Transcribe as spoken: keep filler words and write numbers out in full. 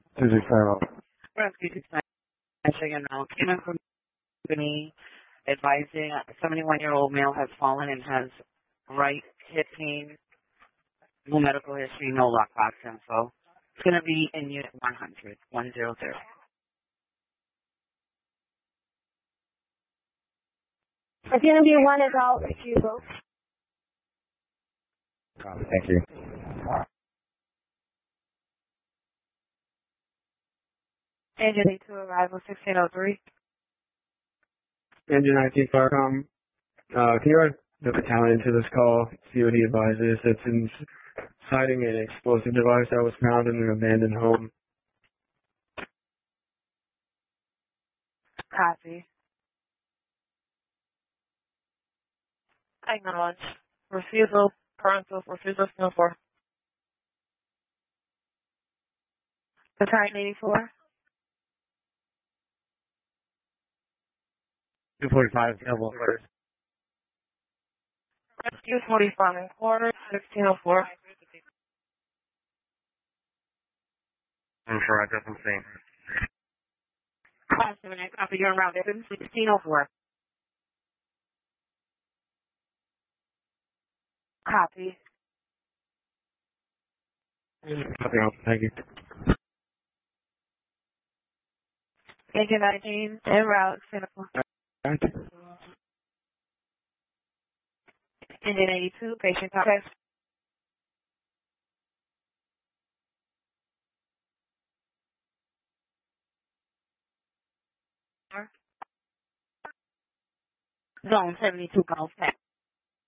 two six five zero. Rescue six nine again now. Came in from company advising a seventy-one-year-old male has fallen and has right hip pain, no medical history, no lockbox info. It's going to be in unit one hundred, one hundred. It's going to be one adult refusal. Thank you. Engine eight two arrival sixteen oh three. Engine nineteen Farcom. Uh, can you run the battalion to this call? See what he advises. It's in citing an explosive device that was found in an abandoned home. Copy. Acknowledge. Refusal. Parental refusal no four. Battalion eighty-four. two forty-five, double first. Rescue forty-five and quarter, sixteen oh four. I'm sure I got some things. Class seven, I copy your round, sixteen oh four. Copy. Copy, thank you. Engine nineteen, en route, Cynical. Engine eighty-two, patient contact. Zone seventy-two, Golf Pack.